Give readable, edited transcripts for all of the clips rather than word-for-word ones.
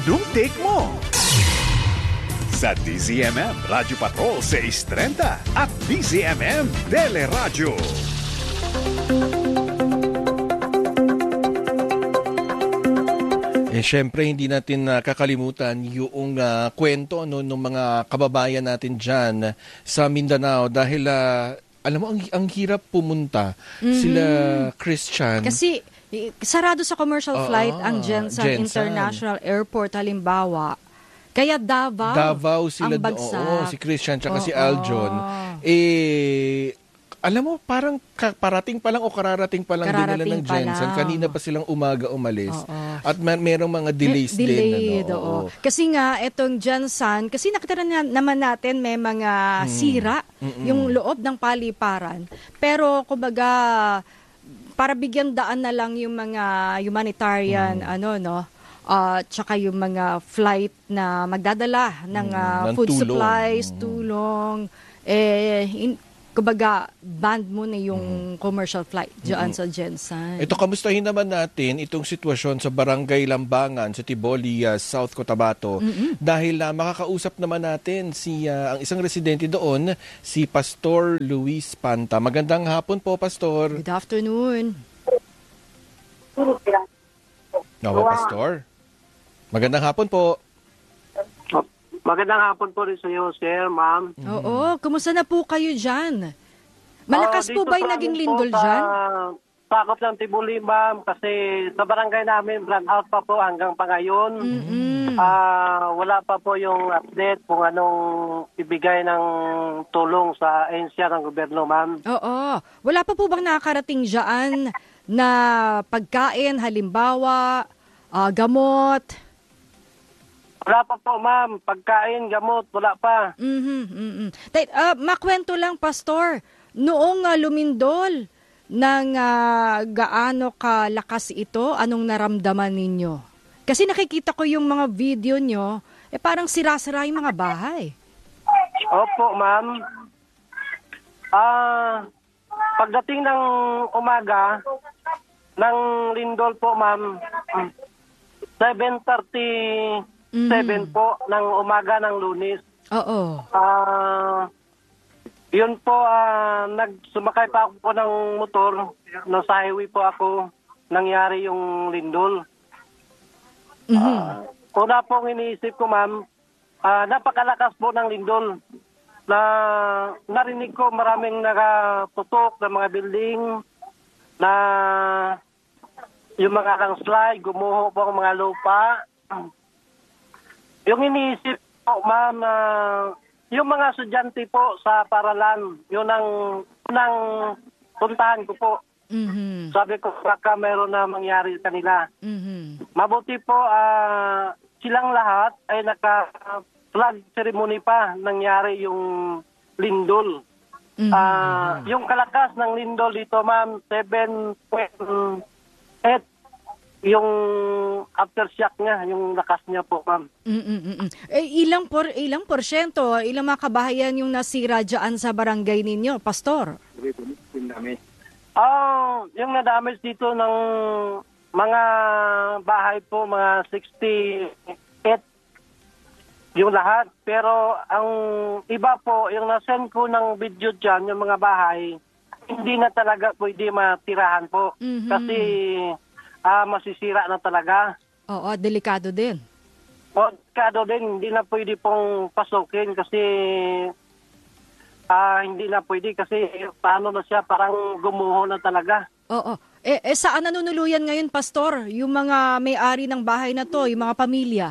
Anong take mo? Sa DZMM Radyo Patrol 630 at DZMM Teleradyo. Siyempre, hindi natin kakalimutan yung kwento ng mga kababayan natin dyan sa Mindanao dahil alam mo, ang hirap pumunta sila Christian. Kasi sarado sa commercial flight ang Jensan International Airport halimbawa. Kaya Davao sila ang bagsak. Oo, si Christian tsaka si Aljon. Alam mo, parang parating pa lang o kararating pa lang din nila ng Jensen. Kanina pa silang umaga umalis. At merong mga delays din. Kasi nga, itong Jensen, kasi nakita naman natin may mga sira yung loob ng paliparan. Pero, kumbaga, para bigyan daan na lang yung mga humanitarian, tsaka yung mga flight na magdadala ng food tulong. supplies, tulong, kumbaga, band mo na yung commercial flight dyan sa Jensan. Ito, kamustahin naman natin itong sitwasyon sa Barangay Lambangan sa Tiboli, South Cotabato. Dahil makakausap naman natin ang isang residente doon, si Pastor Luis Panta. Magandang hapon po, Pastor. Good afternoon. Pastor. Magandang hapon po. Magandang hapon po rin sa iyo, sir, ma'am. Oo, kumusta na po kayo dyan? Malakas po ba yung naging lindol dyan? Sakop ng Tibuli, ma'am, kasi sa barangay namin, brand out pa po hanggang pa ngayon. Wala pa po yung update kung anong ibigay ng tulong sa ahensya ng gobyerno, ma'am. Oo. Wala pa po bang nakakarating dyan na pagkain, halimbawa, gamot? Wala pa po, ma'am. Pagkain, gamot, wala pa. Makwento lang, Pastor. Noong lumindol ng gaano kalakas ito, anong naramdaman ninyo? Kasi nakikita ko yung mga video nyo, parang sira-sira yung mga bahay. Opo, ma'am. Pagdating ng umaga, ng lindol po, ma'am, 7:37 po ng umaga ng Lunes. Oo. Yun po, sumakay pa ako po ng motor. Nasa highway po ako. Nangyari yung lindol. Una pong iniisip ko, ma'am, napakalakas po ng lindol. Narinig ko maraming nakatutok ng mga building na yung mga landslide, gumuho po ang mga lupa. Yung iniisip po, ma'am, yung mga estudyante po sa paralan, yun ang unang puntahan ko po. Sabi ko, baka meron na mangyari sa kanila. Mabuti po, silang lahat ay naka-flag ceremony pa nangyari yung lindol. Yung kalakas ng lindol dito, ma'am, 7.8 yung aftershock niya, yung lakas niya po, ma'am. Ilang porsyento, ilang mga kabahayan yung nasira dyan sa barangay ninyo, Pastor? Yung na-damage dito ng mga bahay po, mga 68 yung lahat. Pero ang iba po, yung nasend ko ng video dyan, yung mga bahay, hindi na talaga pwede matirahan po. Kasi masisira na talaga. Oo, delikado din. Delikado din. Hindi na pwede pong pasukin kasi hindi na pwede kasi paano na siya, parang gumuho na talaga. Oo. Saan nanunuluyan ngayon, Pastor? Yung mga may-ari ng bahay na to, yung mga pamilya?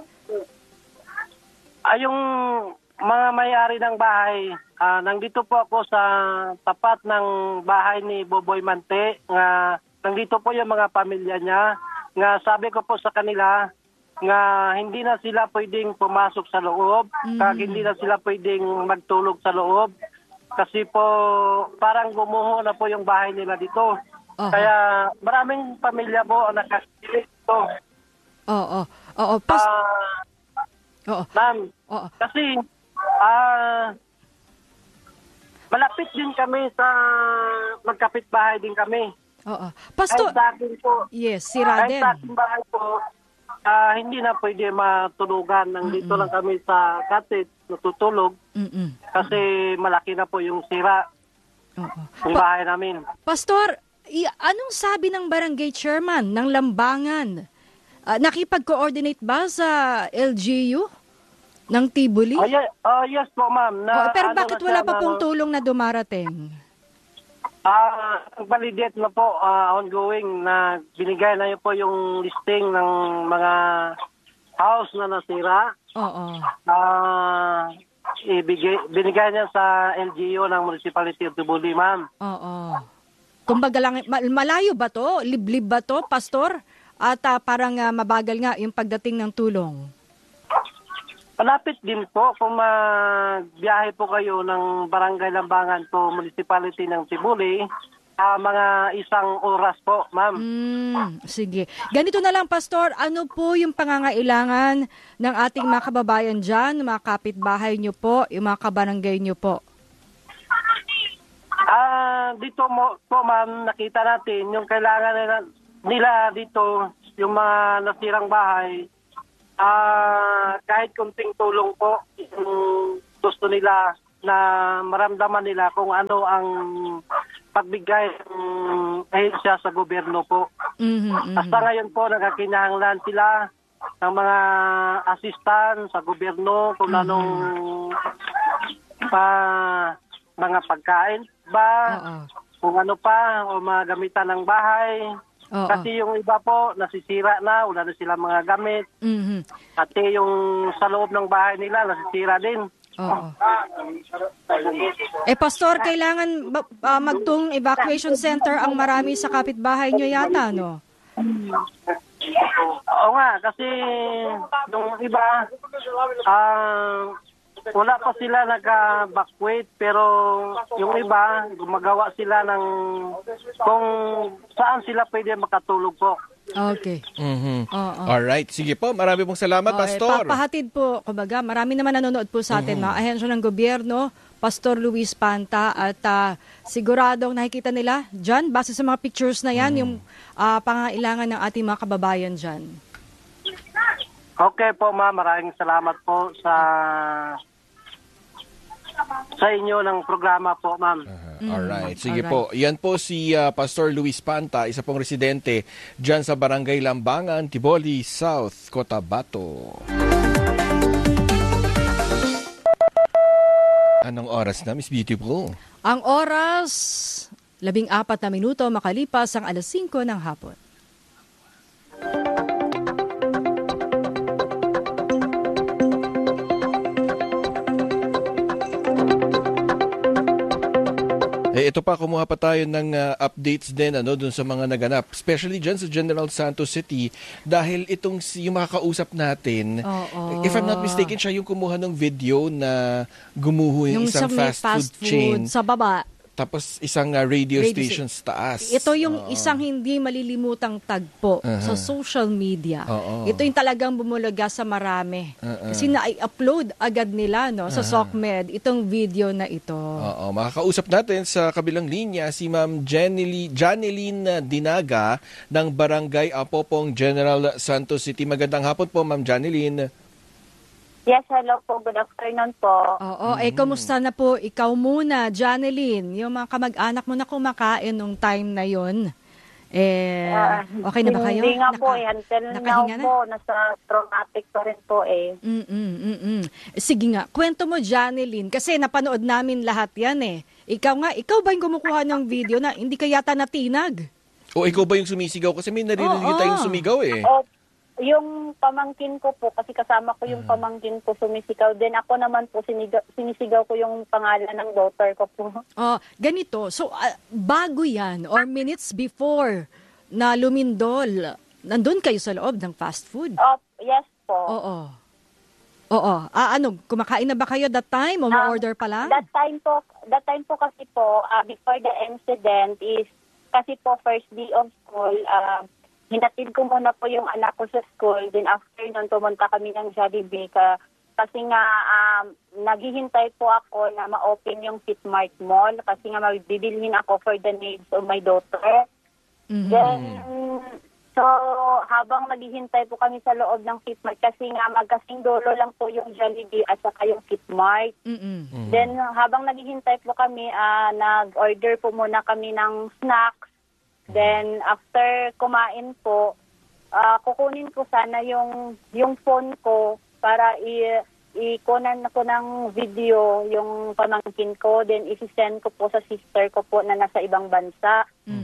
Yung mga may-ari ng bahay, nandito po ako sa tapat ng bahay ni Boboy Mante, nga nandito po yung mga pamilya niya, nga sabi ko po sa kanila, nga hindi na sila pwedeng pumasok sa loob, hindi na sila pwedeng magtulog sa loob, kasi po parang gumuho na po yung bahay nila dito. Kaya maraming pamilya po ang nakasilit dito. Oo. Ma'am, kasi malapit din kami sa magkapit-bahay din kami. Pastor, kahit sa akin po, yes, sira din. Kahit sa aking bahay po, hindi na pwede matulugan. Nandito lang kami sa cottage, natutulog. Kasi malaki na po yung sira ng bahay namin. Pastor, anong sabi ng barangay chairman ng Lambangan? Nakipag-coordinate ba sa LGU ng Tibuli? Yes po, ma'am. Pero bakit wala pa pong tulong na dumarating? Validate na po, ongoing na binigay na yun po yung listing ng mga house na nasira. Oo. Binigay niya sa LGU ng Municipality of Tibuli, ma'am. Oo. Kumbaga lang, malayo ba to? Liblib ba to, Pastor? At parang mabagal nga yung pagdating ng tulong. Malapit din po kung magbiyahe po kayo ng Barangay Lambangan po, Municipality ng Tibuli, mga 1 oras po, ma'am. Sige. Ganito na lang, Pastor, ano po yung pangangailangan ng ating mga kababayan dyan, mga kapitbahay nyo po, yung mga kabarangay nyo po? Dito po, ma'am, nakita natin yung kailangan nila dito, yung mga nasirang bahay. Kahit kunting tulong po, gusto nila na maramdaman nila kung ano ang pagbigay ng ahensya sa gobyerno po. Hasta ngayon po, nagkakinahanglan sila ng mga assistant sa gobyerno kung anong mga pagkain ba, kung ano pa, o mga gamitan ng bahay. Kasi yung iba po, nasisira na, wala na sila mga gamit. At yung sa loob ng bahay nila, nasisira din. Pastor, kailangan magtung evacuation center ang marami sa kapitbahay nyo yata, no? Oo nga, kasi yung iba, wala pa sila nag-evacuate, pero yung iba, gumagawa sila ng kung saan sila pwede makatulog po. Okay. Alright. Sige po, marami pong salamat, Pastor. Papahatid po, kumbaga, marami naman nanonood po sa atin, mga ahensya ng gobyerno, Pastor Luis Panta, at siguradong nakikita nila dyan, base sa mga pictures na yan, yung pangailangan ng ating mga kababayan dyan. Okay po, ma'am. Maraming salamat po sa inyo ng programa po, ma'am. Alright. Sige po. Yan po si Pastor Luis Panta, isa pong residente dyan sa Barangay Lambangan, Tiboli, South Cotabato. Anong oras na, Miss Beautiful? Ang oras, 14 na minuto makalipas ang 5:00 ng hapon. Ito pa, kumuha pa tayo ng updates din dun sa mga naganap, especially dyan sa General Santos City, dahil itong yung makakausap natin, if I'm not mistaken, siya yung kumuha ng video na gumuho yung isang fast food chain sa baba. Tapos isang radio station sa taas. Ito yung isang hindi malilimutang tagpo sa social media. Ito yung talagang bumulaga sa marami. Kasi na-upload agad nila sa SOCMED itong video na ito. Makakausap natin sa kabilang linya si Ma'am Janeline Dinaga ng Barangay Apopong, General Santos City. Magandang hapon po, Ma'am Janeline. Yes, hello po. Good afternoon po. Kamusta na po? Ikaw muna, Janeline. Yung mga kamag-anak mo na kumakain nung time na yun. Okay na ba kayo? Hindi nga po. Until now po, nasa traumatic pa rin po . Sige nga, kwento mo, Janeline. Kasi napanood namin lahat yan . Ikaw ba yung kumukuha ng video na hindi ka yata natinag? O ikaw ba yung sumisigaw? Kasi may naririnig tayong sumigaw . Yung pamangkin ko po, kasi kasama ko yung pamangkin ko, sumisigaw din. Ako naman po, sinisigaw ko yung pangalan ng daughter ko po. Ganito. So, bago yan, or minutes before na lumindol, nandun kayo sa loob ng fast food? Yes po. Kumakain na ba kayo that time o ma-order pa lang? That time po kasi po, before the incident is, kasi po first day of school, hinatid ko muna po yung anak ko sa school. Then after nun, pumunta kami ng Jollibee. Kasi nga, naghihintay po ako na ma-open yung Fitmart Mall. Kasi nga, mabibilhin ako for the needs of my daughter. Then, So, habang naghihintay po kami sa loob ng Kitmart, kasi nga magkasing dulo lang po yung Jollibee at saka yung Kitmart. Then, habang naghihintay po kami, nag-order po muna kami ng snacks. Then, after kumain po, kukunin ko sana yung phone ko para ikunan ko ng video yung pamangkin ko. Then, isi-send ko po sa sister ko po na nasa ibang bansa.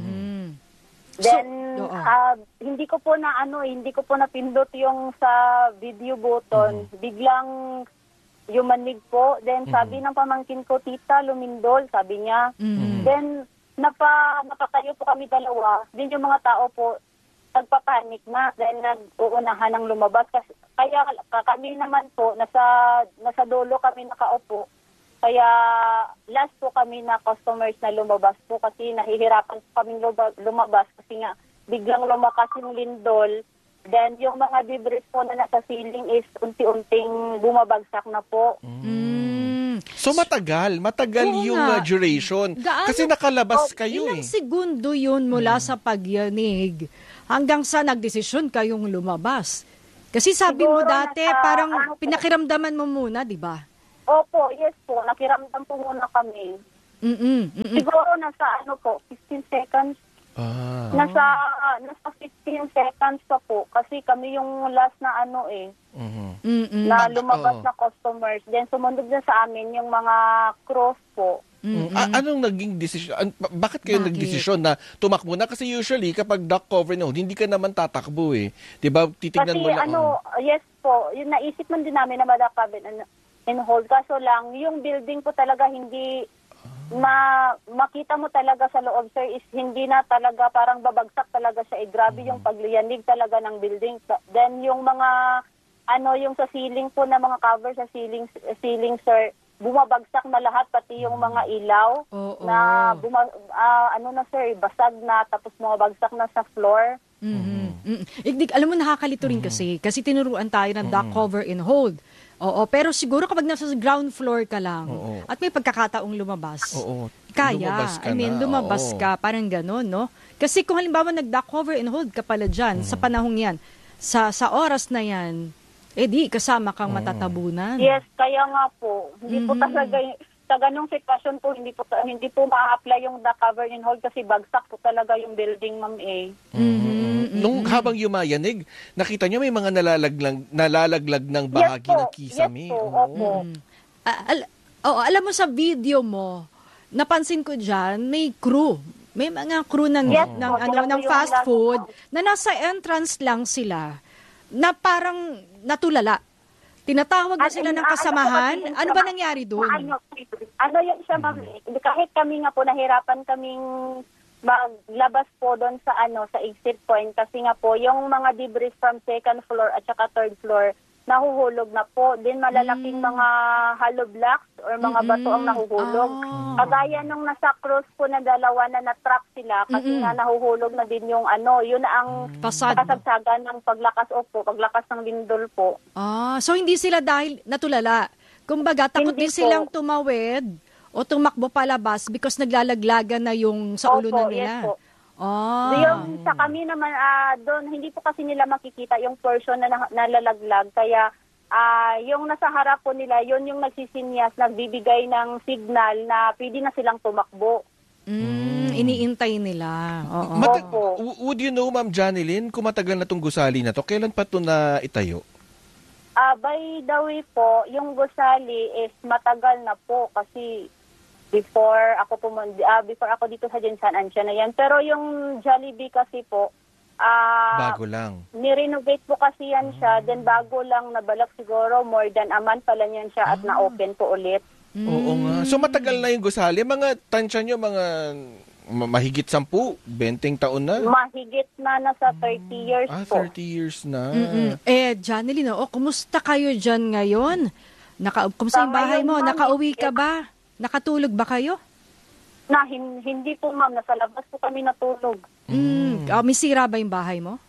Then, hindi ko po napindot yung sa video button. Biglang yumanig po. Then, sabi ng pamangkin ko, tita, lumindol, sabi niya. Then, napatayo po kami dalawa. Then, yung mga tao po, nagpapanik na. Then, nag-uunahan ng lumabas. Kaya kami naman po, nasa dulo kami nakaupo. Kaya last po kami na customers na lumabas po kasi nahihirapan po kami lumabas kasi nga biglang lumakas yung lindol. Then yung mga debris po na nasa ceiling is unti-unting bumabagsak na po. So matagal yung duration. Kasi nakalabas kayo ilang segundo yun mula sa pagyanig hanggang sa nagdesisyon kayong lumabas. Kasi sabi mo dati parang pinakiramdaman mo muna, di ba? Opo, yes po. Nakiramdam po muna kami. Siguro nasa 15 seconds. Nasa 15 seconds pa po. Kasi kami yung last na na lumabas na customers. Then sumunod na sa amin yung mga cross po. Anong naging desisyon? Bakit kayo nagdesisyon na tumakbo na? Kasi usually kapag duck cover na hindi ka naman tatakbo eh. 'Di ba? Titingnan mo lang. Yes po. Yung naisip man din namin na duck cover and hold. Kaso lang, yung building po talaga hindi makita mo talaga sa loob, sir, is hindi na talaga parang babagsak talaga siya. Grabe yung pagliyanig talaga ng building. Then yung mga yung sa ceiling po na mga cover sa ceiling, sir, bumabagsak na lahat, pati yung mga ilaw na sir, basag na, tapos bumabagsak na sa floor. Alam mo, nakakalito rin kasi tinuruan tayo ng duck cover and hold. Oo, pero siguro kapag nasa ground floor ka lang at may pagkakataong lumabas, kaya. Lumabas ka, parang gano'n, no? Kasi kung halimbawa nag-duck cover and hold ka pala dyan, sa panahong yan, sa oras na yan, di kasama kang matatabunan. Yes, kaya nga po. Hindi po talaga, sa ganong sitwasyon po, hindi po ma-apply yung duck cover and hold kasi bagsak po talaga yung building, ma'am eh. Nung habang yumayanig, nakita nyo may mga nalalaglag ng bahagi ng kisame. Yes po, opo. Alam mo sa video mo, napansin ko dyan, may crew. May mga crew ng fast food na nasa entrance lang sila na parang natulala. Tinatawag na sila ng kasamahan. Ano ba nangyari doon? Yun siya, ma'am. Kahit kami nga po, nahirapan kaming maglabas po doon sa exit point kasi nga po yung mga debris from second floor at saka third floor nahuhulog na po. Din malalaking mga hollow blocks or mga bato ang nahuhulog. Kagaya nung nasa cross po na dalawa na na-trap sila kasi nga nahuhulog na din yung yun na ang kasagsagan ng paglakas ng lindol po. So hindi sila dahil natulala. Kumbaga, takot din silang tumawid o tumakbo palabas because naglalaglagan na yung sa ulo na nila. Yes po. Yung sa kami naman, doon, hindi po kasi nila makikita yung person na nalalaglag. Kaya yung nasa harap po nila, yun yung nagsisinyas, nagbibigay ng signal na pwede na silang tumakbo. Iniintay nila. Would you know, Ma'am Janeline, kung matagal na itong gusali na to, kailan pa ito na itayo? By the way po, yung gusali is matagal na po kasi before ako dito sa Jensan, ansya na yan. Pero yung Jollibee kasi po, bago lang. Ni-renovate po kasi yan siya, then bago lang nabalak siguro, more than a month pala yan siya at na-open po ulit. Oo nga. So matagal na yung gusali. Mga tansya nyo, mga mahigit 10, 20 taon na? Mahigit na, nasa 30 years po. 30 years na. Janeline, kumusta kayo dyan ngayon? Kumusta yung bahay mo? Nakauwi ka ba? Nakatulog ba kayo? Hindi po, ma'am. Nasa labas po kami natulog. May sira ba yung bahay mo?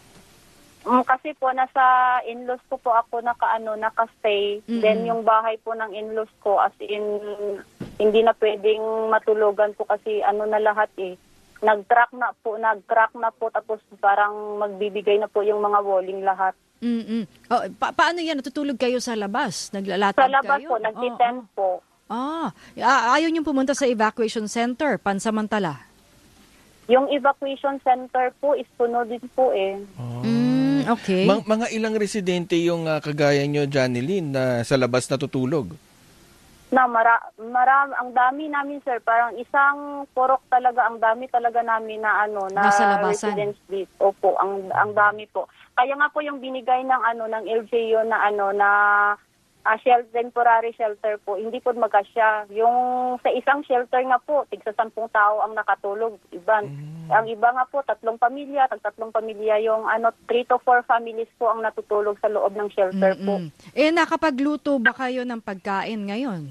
Kasi po, nasa in-laws ko po ako naka-stay. Then yung bahay po ng in-laws ko, as in, hindi na pwedeng matulugan po kasi na lahat eh. nag-crack na po, tapos parang magbibigay na po yung mga walling lahat. Oh, paano yan? Natutulog kayo sa labas? Naglalatag kayo? Sa labas po, nagtitent po. Ayaw niyong pumunta sa evacuation center, pansamantala? Yung evacuation center po is puno din po eh. Okay. Mga ilang residente yung kagaya nyo, Janeline, na sa labas natutulog? Ang dami namin, sir. Parang isang purok talaga, ang dami talaga namin na nasa labasan. Residence list. Opo, ang dami po. Kaya nga po yung binigay ng ng LGU na temporary shelter po, hindi po magkasya. Yung sa isang shelter nga po, tigsa 10 tao ang nakatulog. Ang iba nga po, 3 pamilya, tatlong pamilya yung 3 to 4 families po ang natutulog sa loob ng shelter po. Nakapagluto ba kayo ng pagkain ngayon?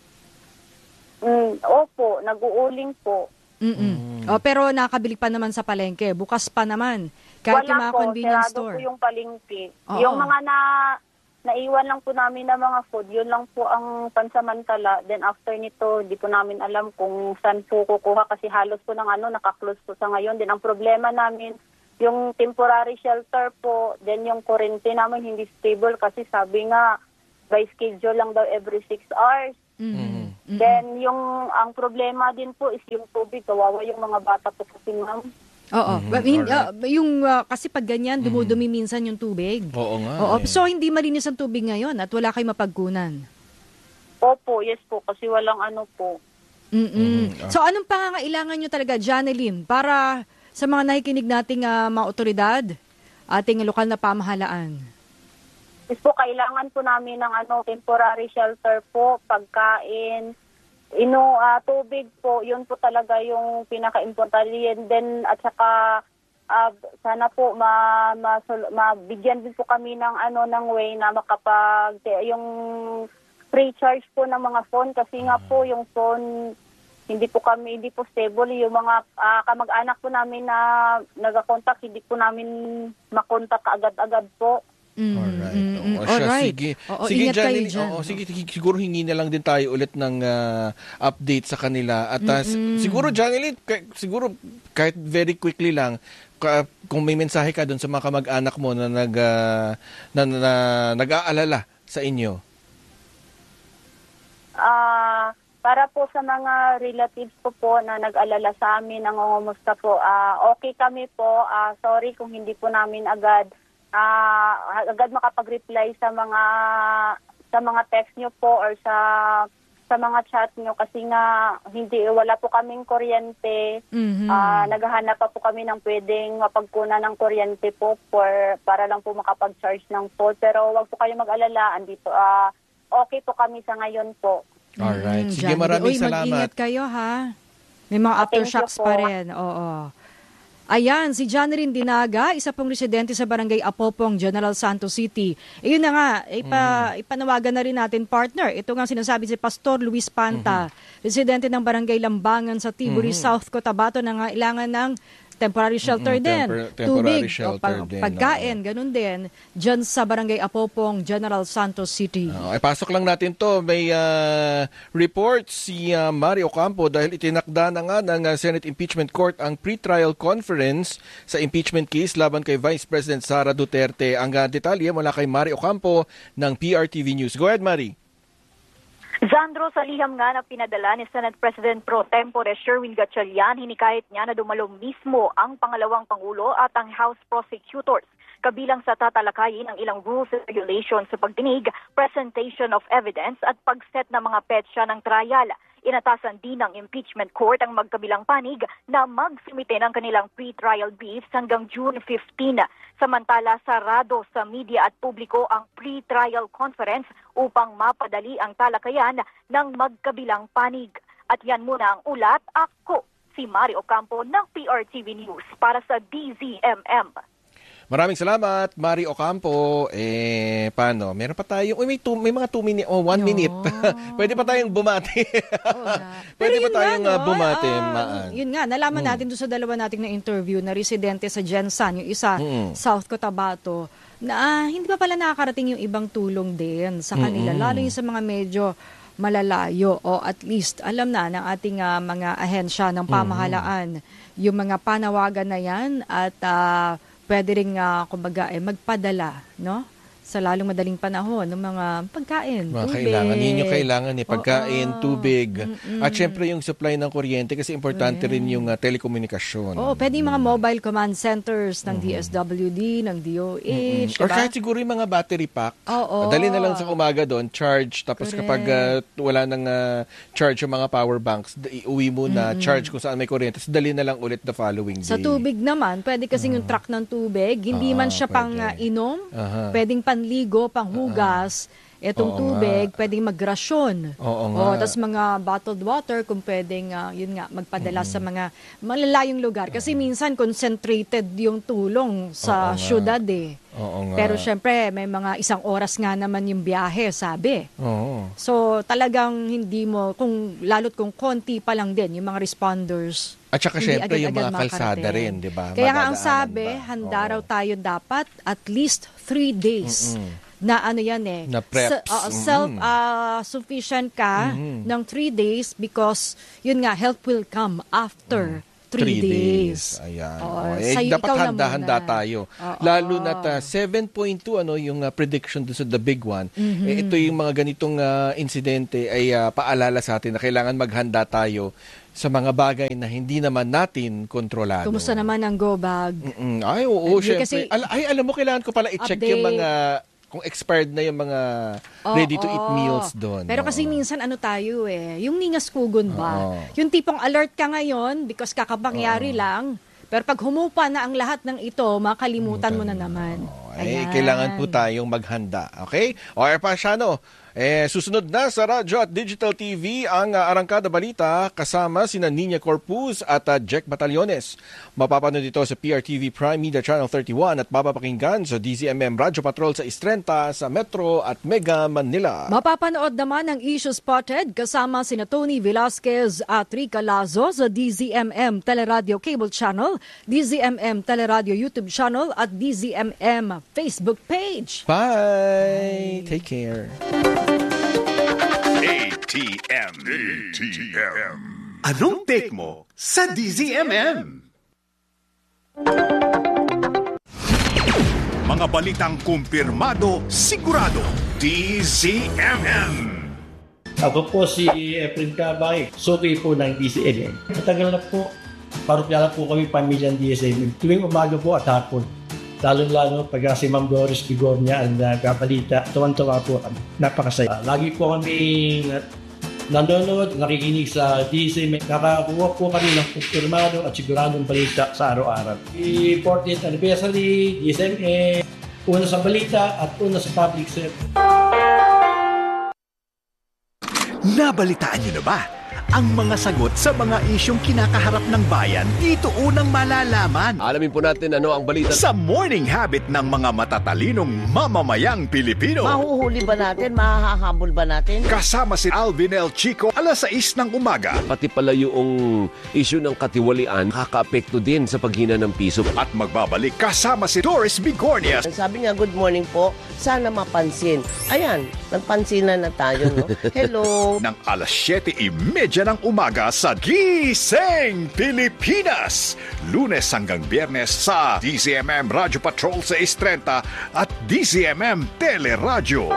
Opo, nag-uuling po. Pero nakabili pa naman sa palengke, bukas pa naman. Kahit yung mga convenience store. Wala po, yung palengke. Oo. Yung mga naiwan lang po namin na mga food, yun lang po ang pansamantala. Then after nito, di po namin alam kung saan po kukuha kasi halos po nakaklose po sa ngayon. Then ang problema namin, yung temporary shelter po, then yung kuryente namin hindi stable kasi sabi nga, by schedule lang daw every 6 hours. Then ang problema din po is yung tubig, kawawa yung mga bata po kasi ma'am. Oo. Kasi pag ganyan, dumudumi minsan yung tubig. Oo nga. So, hindi malinis ang tubig ngayon at wala kayong mapagkunan. Opo, yes po. Kasi walang po. So, anong pangangailangan nyo talaga, Janeline, para sa mga nakikinig nating mga otoridad, ating lokal na pamahalaan? Yes po, kailangan po namin ng temporary shelter po, pagkain, tubig po, yun po talaga yung pinaka-importante. And then, at saka, sana po mabigyan din po kami ng way na yung free charge po ng mga phone kasi nga po yung phone, hindi po stable. Yung mga kamag-anak po namin na nag-contact, hindi po namin makontak agad-agad po. Alright. Sige, ingat kayo Janeline. dyan. Siguro hingi na lang din tayo ulit ng update sa kanila. At siguro, Janeline, kahit very quickly lang, kung may mensahe ka doon sa mga kamag-anak mo na nag-aalala sa inyo. Para po sa mga relatives po na nag-alala sa amin, nangungumusta po, okay kami po. Sorry kung hindi po namin agad makapag-reply sa mga text nyo po or sa mga chat nyo kasi nga wala po kaming kuryente. Naghahanap pa po kami ng pwedeng mapagkunan ng kuryente po para lang po makapag-charge ng phone. Pero wag po kayo mag-alala, andito okay po kami sa ngayon po. Alright. Sige, maraming salamat. Mag-ingat kayo ha. May mga aftershocks pa rin. Oo. Ayan, si Janeline Dinaga, isa pong residente sa Barangay Apopong, General Santos City. Yun na nga, ipanawagan na rin natin, partner. Ito nga sinasabi si Pastor Luis Panta, residente ng Barangay Lambangan sa Tiburi, South Cotabato, na kailangan ng temporary shelter din. Temporary Tubig, shelter din, pagkain, ganun din. Dyan sa Barangay Apopong, General Santos City. Pasok lang natin to. May report si Mari Ocampo dahil itinakda na nga ng Senate Impeachment Court ang pre-trial conference sa impeachment case laban kay Vice President Sara Duterte. Ang detalye mula kay Mari Ocampo ng PRTV News. Go ahead, Mari. Sandro, sa liham nga na pinadala ni Senate President Pro Tempore Sherwin Gatchalian, hinikayat niya na dumalo mismo ang pangalawang Pangulo at ang House Prosecutors kabilang sa tatalakayin ng ilang rules and regulations sa pagdinig, presentation of evidence at pagset ng mga petsa ng trial. Inatasan din ng impeachment court ang magkabilang panig na magsumite ng kanilang pre-trial briefs hanggang June 15. Samantala, sarado sa media at publiko ang pre-trial conference upang mapadali ang talakayan ng magkabilang panig. At yan muna ang ulat. Ako, si Mari Ocampo ng PRTV News para sa DZMM. Maraming salamat, Mari Ocampo. Paano? Meron pa tayo. May mga 2 minutes o 1 minute. Pwede pa tayong bumati. Pwede pa tayong bumati, Maan. Yun nga, nalaman natin doon sa dalawa nating na interview na residente sa Gensan, yung isa South Cotabato, na hindi pa pala nakakarating yung ibang tulong din sa kanila. Lalo yung sa mga medyo malalayo o at least alam na ng ating mga ahensya ng pamahalaan yung mga panawagan na yan at pwede rin kumbaga magpadala, no? Sa lalong madaling panahon ng mga pagkain, mga tubig. kailangan ninyo pagkain, tubig, at syempre yung supply ng kuryente kasi importante rin yung telekomunikasyon. Pwede yung mga mobile command centers ng DSWD, ng DOH, Or diba? kahit siguro yung mga battery pack. Dali na lang sa umaga doon, charge, tapos kapag wala nang charge yung mga power banks, iuwi mo na, charge kung saan may kuryente, tapos dali na lang ulit the following day. Sa tubig naman, pwede kasing yung truck ng tubig, hindi man siya pang inom, pwedeng panligo, panghugas, etong tubig, pwedeng magrasyon. Tapos mga bottled water, kung pwedeng, yun nga, magpadala sa mga malalayong lugar. Kasi minsan concentrated yung tulong sa syudad Pero syempre, may mga 1 oras nga naman yung biyahe, sabi. So talagang hindi mo, lalo't kung konti pa lang din, yung mga responders. At saka syempre yung mga kalsada rin, di ba? Kaya nga ang sabi, handa raw tayo dapat at least 3 days na na preps. Self-sufficient ka ng 3 days because yun nga, help will come after 3 days. Ayan. Dapat handa-handa tayo. Lalo na 7.2 yung prediction doon sa the big one. Ito yung mga ganitong insidente ay paalala sa atin na kailangan maghanda tayo sa mga bagay na hindi naman natin kontrolado. Kumusta naman ang go bag? Ay, oo, syempre. Alam mo, kailangan ko pala i-check yung mga, kung expired na yung mga ready-to-eat meals doon. Pero kasi minsan tayo yung ningas kugon ba? Yung tipong alert ka ngayon because kakapangyari lang, pero pag humupa na ang lahat ng ito, makalimutan mo na naman. Kailangan po tayong maghanda. Okay? O, Pasyano, susunod na sa radyo at digital TV ang Arangkada Balita kasama sina Nina Corpus at Jack Batallones. Mapapanood dito sa PRTV Prime Media Channel 31 at mapapakinggan sa DZMM Radyo Patrol sa Istrenta, sa Metro at Mega Manila. Mapapanood naman ang Issue Spotted kasama sina Tony Velasquez at Rica Lazo sa DZMM Teleradio Cable Channel, DZMM Teleradio YouTube Channel at DZMM Facebook page. Bye! Take care. ATM. Anong take mo sa DZMM? Mga balitang kumpirmado, sigurado. DZMM. Ako po si Efren Cabay, suki po ng DZMM. Matagal na po, parokyala po kami pamilyang DZMM. Tuwing umaga po at hapon. Lalo-lalo pag si Ma'am Doris Bigornia ang nagkabalita, tuwan-tuwa po kami. Napakasaya. Lagi po kami nanonood, nakikinig sa DZMM. Nakakuha po kami ng kumpirmado at siguradong balita sa araw-araw. 40th anniversary, DZMM, una sa balita at una sa public service. Nabalitaan niyo na ba ang mga sagot sa mga isyong kinakaharap ng bayan? Dito unang malalaman. Alamin po natin ano ang balita Sa morning habit ng mga matatalinong mamamayang Pilipino. Mahuhuli ba natin? Mahahabol ba natin? Kasama si Alvin L. Chico, 6:00 ng umaga. pati pala yung issue ng katiwalian kakaapekto din sa paghina ng piso. At magbabalik kasama si Doris Bigornia. Sabi niya, good morning po. Sana mapansin. Ayan, nagpansin na tayo, no? Hello. Ng 7:30 ng umaga sa Gising Pilipinas. Lunes hanggang Biyernes sa DZMM Radyo Patrol sa Istrenta at DZMM Teleradio.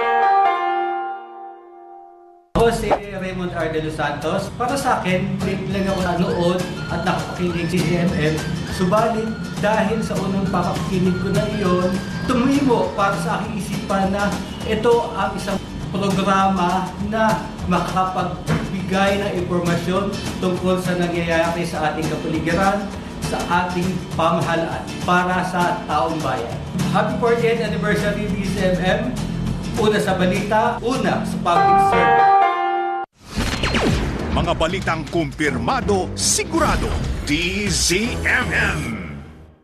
Ako si Raymond R. De Los Santos. Para sa akin, late lang ako nanood at nakapakinig si DZMM. Subalit, dahil sa unang papakinig ko na iyon, tumimo para sa aking isipan na ito ang isang programa na makapagbigay ng impormasyon tungkol sa nangyayari sa ating kapaligiran, sa ating pamahalaan para sa taong bayan. Happy 40th anniversary DZMM. Una sa balita, una sa public service. Mga balitang kumpirmado, sigurado. DZMM.